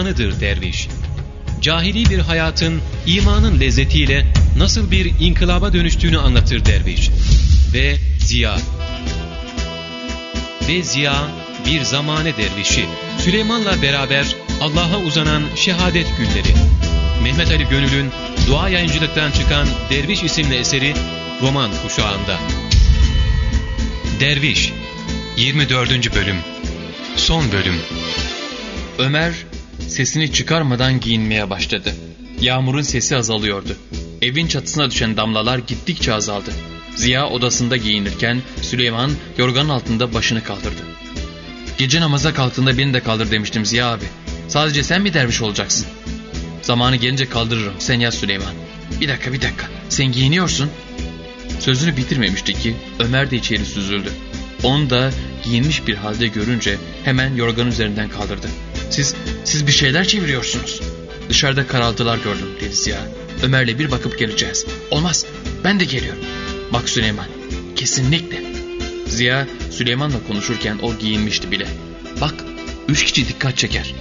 zamanıdır derviş. Cahili bir hayatın imanın lezzetiyle nasıl bir inkılaba dönüştüğünü anlatır derviş. Ve Ziya bir zamane dervişi. Süleyman'la beraber Allah'a uzanan şehadet gülleri. Mehmet Ali Gönül'ün Dua Yayıncılık'tan çıkan Derviş isimli eseri roman kuşağında. Derviş 24. bölüm. Son bölüm. Ömer sesini çıkarmadan giyinmeye başladı. Yağmurun sesi azalıyordu. Evin çatısına düşen damlalar gittikçe azaldı. Ziya odasında giyinirken Süleyman yorganın altında başını kaldırdı. "Gece namaza kalktığında beni de kaldır demiştim Ziya abi. Sadece sen mi derviş olacaksın?" "Zamanı gelince kaldırırım, sen yaz Süleyman." Bir dakika, sen giyiniyorsun." Sözünü bitirmemişti ki Ömer de içeri süzüldü. Onu da giyinmiş bir halde görünce hemen yorganın üzerinden kaldırdı. Siz bir şeyler çeviriyorsunuz." "Dışarıda karaltılar gördüm" dedi Ziya. "Ömer'le bir bakıp geleceğiz." "Olmaz, ben de geliyorum." "Bak Süleyman, kesinlikle." Ziya Süleyman'la konuşurken o giyinmişti bile. "Bak, 3 kişi dikkat çeker.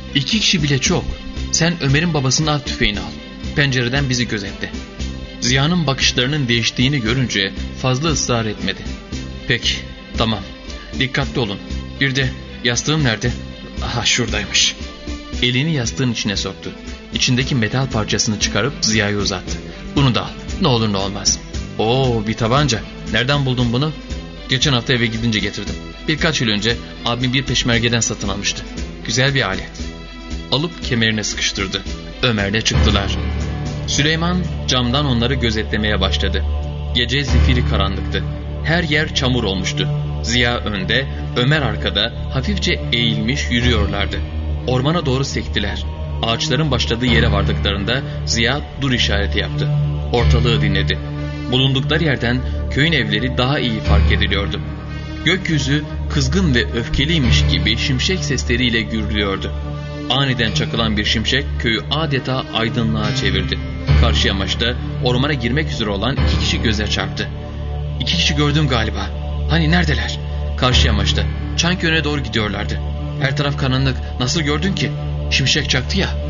2 kişi bile çok. Sen Ömer'in babasının av tüfeğini al. Pencereden bizi gözetle." Ziya'nın bakışlarının değiştiğini görünce fazla ısrar etmedi. "Peki, tamam. Dikkatli olun. Bir de yastığım nerede?" "Aha, şuradaymış." Elini yastığın içine soktu. İçindeki metal parçasını çıkarıp Ziya'ya uzattı. "Bunu da al. Ne olur ne olmaz." "Oo, bir tabanca. Nereden buldun bunu?" "Geçen hafta eve gidince getirdim. Birkaç yıl önce abim bir peşmergeden satın almıştı. Güzel bir alet." Alıp kemerine sıkıştırdı. Ömer'le çıktılar. Süleyman camdan onları gözetlemeye başladı. Gece zifiri karanlıktı. Her yer çamur olmuştu. Ziya önde, Ömer arkada hafifçe eğilmiş yürüyorlardı. Ormana doğru sektiler. Ağaçların başladığı yere vardıklarında Ziya dur işareti yaptı. Ortalığı dinledi. Bulundukları yerden köyün evleri daha iyi fark ediliyordu. Gökyüzü kızgın ve öfkeliymiş gibi şimşek sesleriyle gürlüyordu. Aniden çakılan bir şimşek köyü adeta aydınlığa çevirdi. Karşı yamaçta ormana girmek üzere olan 2 kişi göze çarptı. "2 kişi gördüm galiba." "Hani neredeler?" "Karşı yamaçta. Çanköy'e doğru gidiyorlardı." "Her taraf karanlık. Nasıl gördün ki? Şimşek çaktı ya."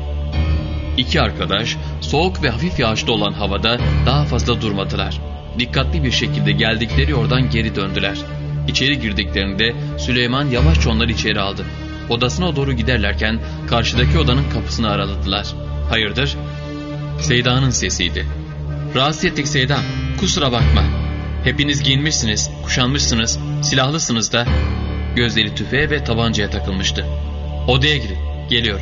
2 arkadaş soğuk ve hafif yağışlı olan havada daha fazla durmadılar. Dikkatli bir şekilde geldikleri yoldan geri döndüler. İçeri girdiklerinde Süleyman yavaşça onları içeri aldı. Odasına doğru giderlerken karşıdaki odanın kapısını araladılar. "Hayırdır?" Seyda'nın sesiydi. "Rahatsız ettik Seyda. Kusura bakma. Hepiniz giyinmişsiniz, kuşanmışsınız, silahlısınız da." Gözleri tüfeğe ve tabancaya takılmıştı. "Odaya girin, geliyorum."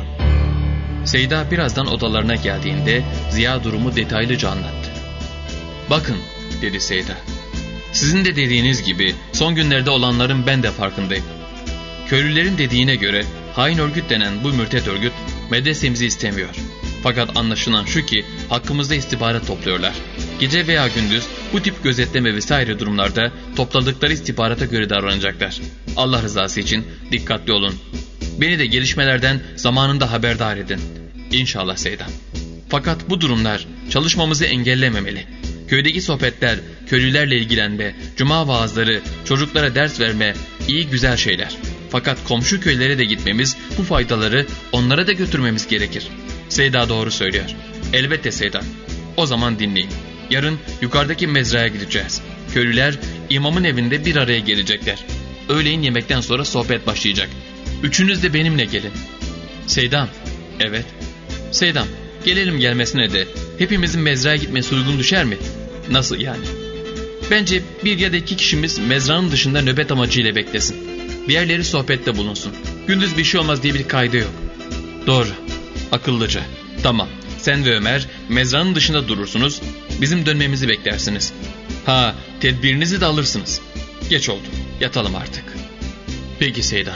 Seyda birazdan odalarına geldiğinde Ziya durumu detaylıca anlattı. "Bakın," dedi Seyda. "Sizin de dediğiniz gibi son günlerde olanların ben de farkındayım. Köylülerin dediğine göre hain örgüt denen bu mürtet örgüt medresemizi istemiyor. Fakat anlaşılan şu ki hakkımızda istihbarat topluyorlar. Gece veya gündüz bu tip gözetleme vesaire durumlarda topladıkları istihbarata göre davranacaklar. Allah rızası için dikkatli olun. Beni de gelişmelerden zamanında haberdar edin. İnşallah Seyda. Fakat bu durumlar çalışmamızı engellememeli. Köydeki sohbetler, köylülerle ilgilenme, cuma vaazları, çocuklara ders verme, iyi güzel şeyler. Fakat komşu köylere de gitmemiz, bu faydaları onlara da götürmemiz gerekir." Seyda doğru söylüyor. "Elbette Seyda. O zaman dinleyin. Yarın yukarıdaki mezraya gideceğiz. Köylüler imamın evinde bir araya gelecekler. Öğleyin yemekten sonra sohbet başlayacak. Üçünüz de benimle gelin." "Seydam." "Evet." "Seydam, gelelim gelmesine de hepimizin mezraya gitmesi uygun düşer mi?" "Nasıl yani?" "Bence 1 ya da 2 kişimiz mezranın dışında nöbet amacıyla beklesin. Diğerleri sohbette bulunsun. Gündüz bir şey olmaz diye bir kaydı yok." "Doğru. Akıllıca. Tamam. Sen ve Ömer mezranın dışında durursunuz. Bizim dönmemizi beklersiniz. Ha, tedbirinizi de alırsınız. Geç oldu. Yatalım artık." "Peki Seyda."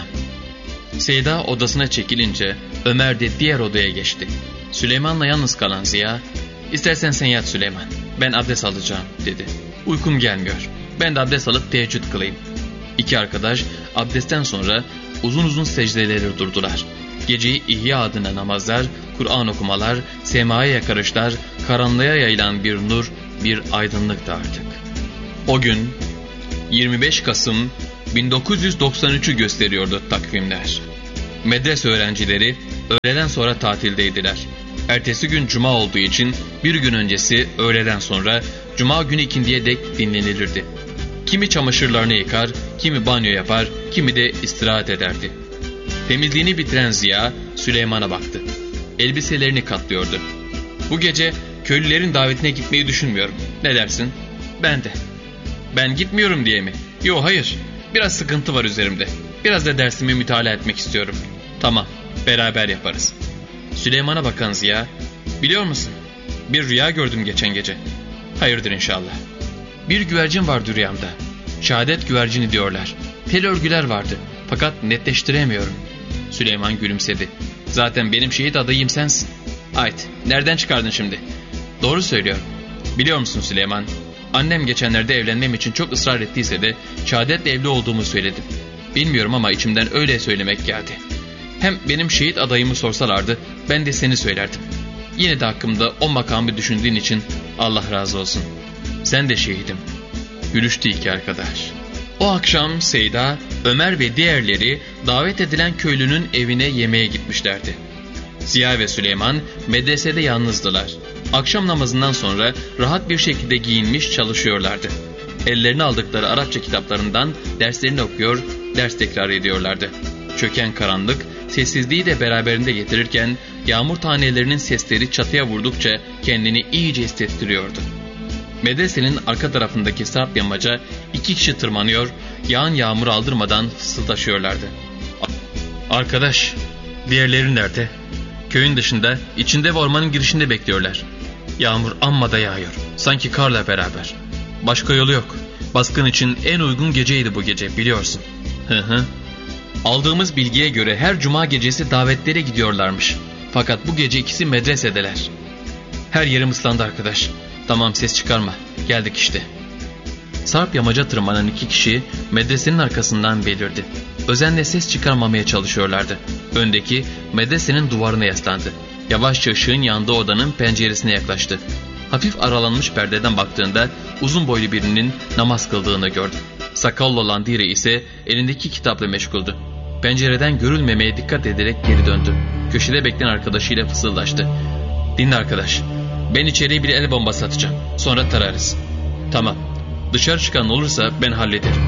Seyda odasına çekilince Ömer de diğer odaya geçti. Süleyman'la yalnız kalan Ziya, "İstersen sen yat Süleyman. Ben abdest alacağım," dedi. "Uykum gelmiyor. Ben de abdest alıp teheccüd kılayım." 2 arkadaş abdestten sonra uzun uzun secdeleri durdular. Geceyi ihya adına namazlar, Kur'an okumalar, semaya yakarışlar, karanlığa yayılan bir nur, bir aydınlıktı artık. O gün 25 Kasım 1993'ü gösteriyordu takvimler. Medrese öğrencileri öğleden sonra tatildeydiler. Ertesi gün cuma olduğu için bir gün öncesi öğleden sonra cuma günü ikindiye dek dinlenilirdi. Kimi çamaşırlarını yıkar, kimi banyo yapar, kimi de istirahat ederdi. Temizliğini bitiren Ziya Süleyman'a baktı. Elbiselerini katlıyordu. Bu gece köylülerin davetine gitmeyi düşünmüyorum. Ne dersin? Ben de. Ben gitmiyorum diye mi? Yo, hayır. Biraz sıkıntı var üzerimde. Biraz da dersimi mütalaa etmek istiyorum. Tamam, beraber yaparız. Süleyman'a bakan Ziya, biliyor musun? Bir rüya gördüm geçen gece. Hayırdır inşallah. Bir güvercin vardı rüyamda. Şehadet güvercini diyorlar. Tel örgüler vardı. Fakat netleştiremiyorum. Süleyman gülümsedi. Zaten benim şehit adayım sensin. Hayt, nereden çıkardın şimdi? Doğru söylüyorum. Biliyor musun Süleyman? Annem geçenlerde evlenmem için çok ısrar ettiyse de şehadetle evli olduğumu söyledim. Bilmiyorum ama içimden öyle söylemek geldi. Hem benim şehit adayımı sorsalardı ben de seni söylerdim. Yine de hakkımda o makamı düşündüğün için Allah razı olsun. Sen de şehidim. Gülüştü iki arkadaş. O akşam Seyda, Ömer ve diğerleri davet edilen köylünün evine yemeğe gitmişlerdi. Ziya ve Süleyman medresede yalnızdılar. Akşam namazından sonra rahat bir şekilde giyinmiş çalışıyorlardı. Ellerine aldıkları Arapça kitaplarından derslerini okuyor, ders tekrar ediyorlardı. Çöken karanlık, sessizliği de beraberinde getirirken yağmur tanelerinin sesleri çatıya vurdukça kendini iyice hissettiriyordu. Medresenin arka tarafındaki sarp yamaca 2 kişi tırmanıyor, yağan yağmur aldırmadan fısıldaşıyorlardı. Arkadaş, diğerleri nerede? Köyün dışında, içinde ve ormanın girişinde bekliyorlar. Yağmur amma da yağıyor, sanki karla beraber. Başka yolu yok. Baskın için en uygun geceydi bu gece, biliyorsun. Hı. Aldığımız bilgiye göre her cuma gecesi davetlere gidiyorlarmış. Fakat bu gece ikisi medresedeler. Her yerim ıslandı arkadaş. Tamam, ses çıkarma. Geldik işte. Sarp yamaca tırmanan 2 kişi medresenin arkasından belirdi. Özenle ses çıkarmamaya çalışıyorlardı. Öndeki medresenin duvarına yaslandı. Yavaşça ışığın yandığı odanın penceresine yaklaştı. Hafif aralanmış perdeden baktığında uzun boylu birinin namaz kıldığını gördü. Sakallı olan diğeri ise elindeki kitapla meşguldü. Pencereden görülmemeye dikkat ederek geri döndü. Köşede bekleyen arkadaşıyla fısıldaştı. Dinle arkadaş, ben içeriye bir el bombası atacağım. Sonra tararız. Tamam, dışarı çıkan olursa ben hallederim.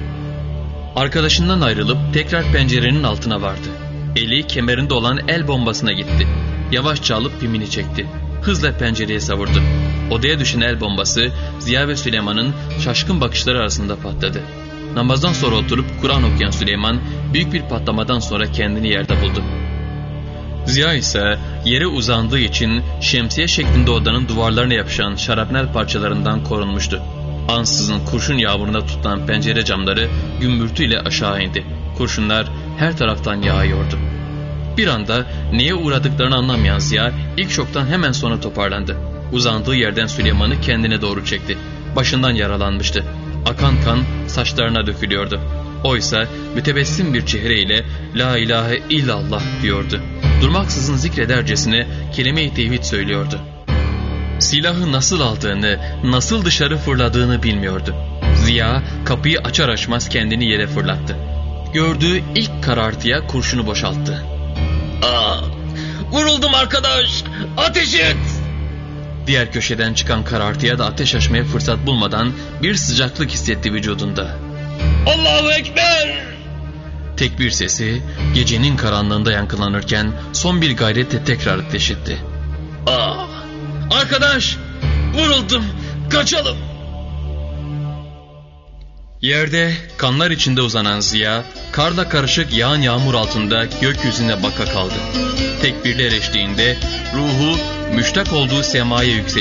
Arkadaşından ayrılıp tekrar pencerenin altına vardı. Eli kemerinde olan el bombasına gitti. Yavaşça alıp pimini çekti. Hızla pencereye savurdu. Odaya düşen el bombası Ziya ve Süleyman'ın şaşkın bakışları arasında patladı. Namazdan sonra oturup Kur'an okuyan Süleyman büyük bir patlamadan sonra kendini yerde buldu. Ziya ise yere uzandığı için şemsiye şeklinde odanın duvarlarına yapışan şarapnel parçalarından korunmuştu. Ansızın kurşun yağmuruna tutulan pencere camları gümbürtüyle aşağı indi. Kurşunlar her taraftan yağıyordu. Bir anda neye uğradıklarını anlamayan Ziya ilk şoktan hemen sonra toparlandı. Uzandığı yerden Süleyman'ı kendine doğru çekti. Başından yaralanmıştı. Akan kan saçlarına dökülüyordu. Oysa mütebessim bir çehreyle "La ilahe illallah" diyordu. Durmaksızın zikredercesine kelime-i tevhid söylüyordu. Silahı nasıl aldığını, nasıl dışarı fırladığını bilmiyordu. Ziya kapıyı açar açmaz kendini yere fırlattı. Gördüğü ilk karartıya kurşunu boşalttı. "Aa, vuruldum arkadaş! Ateş et!" Diğer köşeden çıkan karartıya da ateş açmaya fırsat bulmadan bir sıcaklık hissetti vücudunda. "Allahu Ekber!" Tekbir sesi gecenin karanlığında yankılanırken son bir gayretle tekrar ateş etti. "Aa, arkadaş! Vuruldum! Kaçalım!" Yerde kanlar içinde uzanan Ziya, karla karışık yağan yağmur altında gökyüzüne baka kaldı. Tekbirler eşliğinde ruhu müştak olduğu semaya yükseldi.